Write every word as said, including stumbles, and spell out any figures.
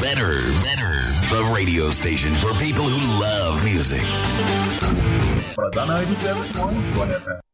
Better, better. The radio station for people who love music. But ninety-seven point one F M.